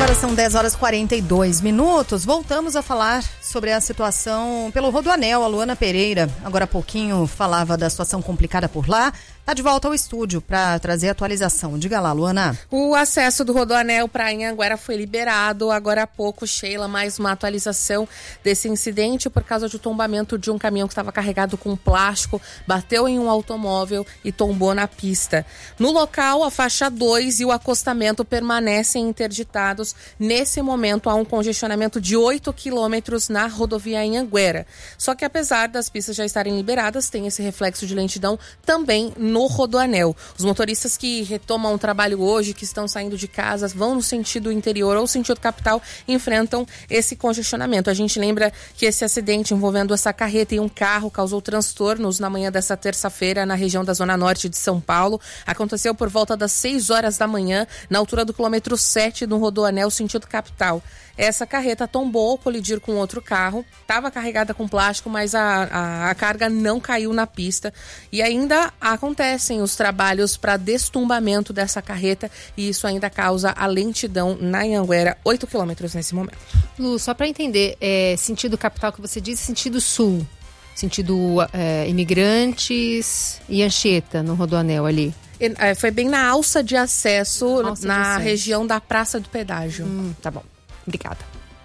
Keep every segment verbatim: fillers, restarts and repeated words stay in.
Agora são dez horas e quarenta e dois minutos. Voltamos a falar sobre a situação pelo Rodoanel. A Luana Pereira, agora há pouquinho, falava da situação complicada por lá. Está de volta ao estúdio para trazer atualização. Diga lá, Luana. O acesso do Rodoanel para Anhanguera foi liberado. Agora há pouco, Sheila, mais uma atualização desse incidente por causa do tombamento de um caminhão que estava carregado com plástico, bateu em um automóvel e tombou na pista. No local, a faixa dois e o acostamento permanecem interditados. Nesse momento, há um congestionamento de oito quilômetros na rodovia Anhanguera. Só que apesar das pistas já estarem liberadas, tem esse reflexo de lentidão também no Rodoanel. Os motoristas que retomam o trabalho hoje, que estão saindo de casa, vão no sentido interior ou sentido capital, enfrentam esse congestionamento. A gente lembra que esse acidente envolvendo essa carreta e um carro causou transtornos na manhã dessa terça-feira na região da Zona Norte de São Paulo. Aconteceu por volta das seis horas da manhã, na altura do quilômetro sete do Rodoanel, sentido capital. Essa carreta tombou ao colidir com outro carro, estava carregada com plástico, mas a, a, a carga não caiu na pista. E ainda acontecem os trabalhos para destumbamento dessa carreta e isso ainda causa a lentidão na Anhanguera, oito quilômetros nesse momento. Lu, só para entender, é, sentido capital que você disse, sentido sul, sentido é, imigrantes e Anchieta no Rodoanel ali. É, foi bem na alça de acesso, alça na de acesso. região da Praça do Pedágio. Hum, tá bom. Obrigada.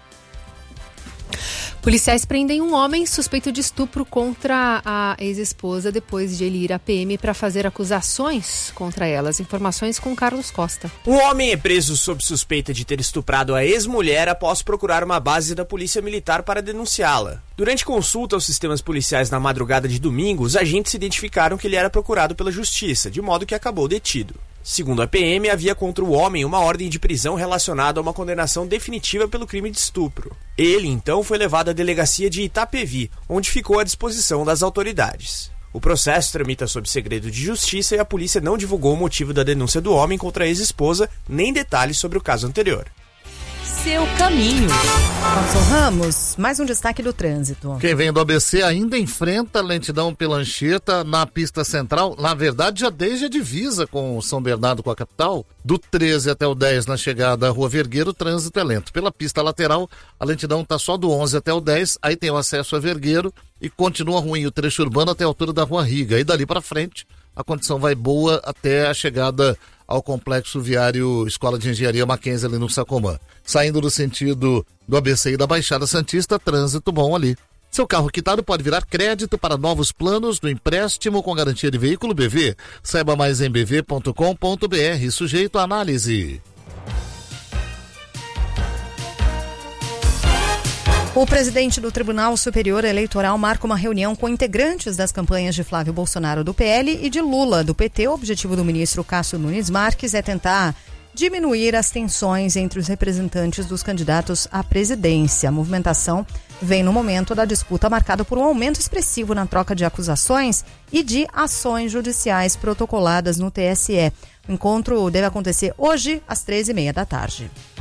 Policiais prendem um homem suspeito de estupro contra a ex-esposa depois de ele ir à P M para fazer acusações contra elas. Informações com Carlos Costa. Um homem é preso sob suspeita de ter estuprado a ex-mulher após procurar uma base da Polícia Militar para denunciá-la. Durante consulta aos sistemas policiais na madrugada de domingo, os agentes identificaram que ele era procurado pela Justiça, de modo que acabou detido. Segundo a P M, havia contra o homem uma ordem de prisão relacionada a uma condenação definitiva pelo crime de estupro. Ele, então, foi levado à delegacia de Itapevi, onde ficou à disposição das autoridades. O processo tramita sob segredo de justiça e a polícia não divulgou o motivo da denúncia do homem contra a ex-esposa, nem detalhes sobre o caso anterior. Seu caminho. Nelson Ramos, mais um destaque do trânsito. Quem vem do A B C ainda enfrenta lentidão pela Anchieta na pista central, na verdade já desde a divisa com São Bernardo com a capital, do treze até o dez na chegada à Rua Vergueiro, o trânsito é lento. Pela pista lateral, a lentidão está só do onze até o dez, aí tem o acesso a Vergueiro e continua ruim o trecho urbano até a altura da Rua Riga. E dali para frente, a condição vai boa até a chegada ao complexo viário Escola de Engenharia Mackenzie ali no Sacomã. Saindo do sentido do A B C e da Baixada Santista, trânsito bom ali. Seu carro quitado pode virar crédito para novos planos do empréstimo com garantia de veículo B V. Saiba mais em b v ponto com ponto b r, sujeito à análise. O presidente do Tribunal Superior Eleitoral marca uma reunião com integrantes das campanhas de Flávio Bolsonaro do P L e de Lula do P T. O objetivo do ministro Cássio Nunes Marques é tentar diminuir as tensões entre os representantes dos candidatos à presidência. A movimentação vem no momento da disputa marcada por um aumento expressivo na troca de acusações e de ações judiciais protocoladas no T S E. O encontro deve acontecer hoje às treze e meia da tarde.